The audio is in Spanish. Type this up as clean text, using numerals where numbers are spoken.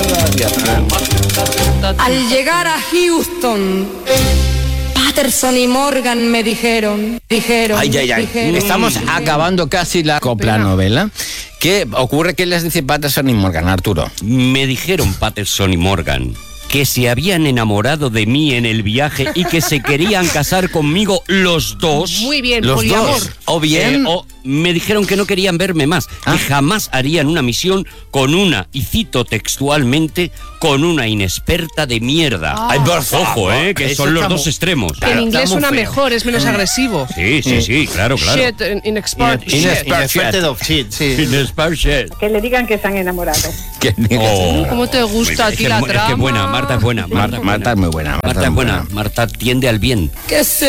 Al llegar a Houston, Patterson y Morgan me dijeron. Ay. Estamos acabando casi la copla novela. ¿Qué ocurre? ¿Qué les dice Patterson y Morgan, Arturo? Me dijeron Patterson y Morgan que se habían enamorado de mí en el viaje y que se querían casar conmigo los dos. Muy bien, Los poliamor. dos. O bien... O me dijeron que no querían verme más, que jamás harían una misión con una, y cito textualmente, con una inexperta de mierda. Ay, por Ojo, favor, que eso son los está dos muy- extremos. Que en inglés está muy suena feo. mejor, es menos agresivo. Sí, claro. Shit, inexpert shit. Inexpert of shit, sí. Que le digan que se han enamorado. Oh. ¿Cómo te gusta a ti la Es que trama? buena, Marta es buena. Marta es muy buena. Marta es buena. Marta tiende al bien. Que se